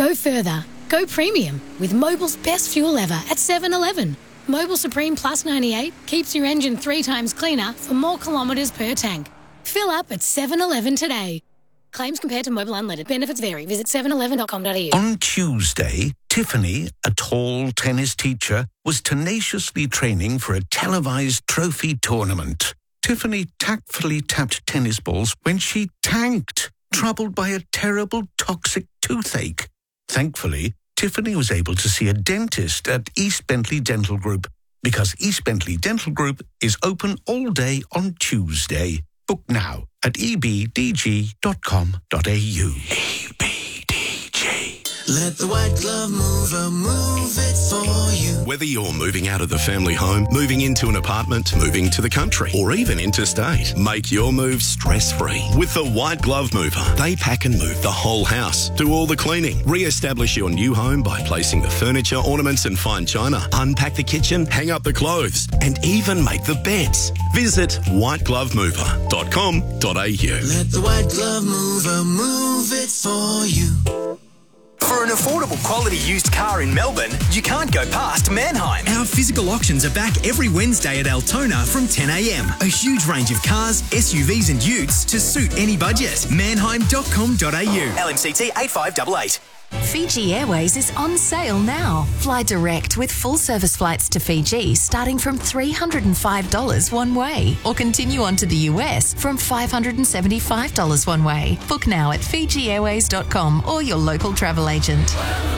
Go further. Go premium with Mobil's best fuel ever at 7-Eleven. Mobil Supreme Plus 98 keeps your engine 3 times cleaner for more kilometres per tank. Fill up at 7-Eleven today. Claims compared to Mobil Unleaded. Benefits vary. Visit 7eleven.com.au. On Tuesday, Tiffany, a tall tennis teacher, was tenaciously training for a televised trophy tournament. Tiffany tactfully tapped tennis balls when she tanked, troubled by a terrible toxic toothache. Thankfully, Tiffany was able to see a dentist at East Bentley Dental Group because East Bentley Dental Group is open all day on Tuesday. Book now at ebdg.com.au. EBDG. Let the White Glove Mover move it for you. Whether you're moving out of the family home, moving into an apartment, moving to the country, or even interstate, make your move stress-free with the White Glove Mover. They pack and move the whole house, do all the cleaning, re-establish your new home by placing the furniture, ornaments and fine china, unpack the kitchen, hang up the clothes, and even make the beds. Visit whiteglovemover.com.au. Let the White Glove Mover move it for you. For an affordable quality used car in Melbourne, you can't go past Manheim. Our physical auctions are back every Wednesday at Altona from 10 a.m. A huge range of cars, SUVs and utes to suit any budget. Manheim.com.au. LMCT 8588. Fiji Airways is on sale now. Fly direct with full service flights to Fiji starting from $305 one way, or continue on to the US from $575 one way. Book now at FijiAirways.com or your local travel agent.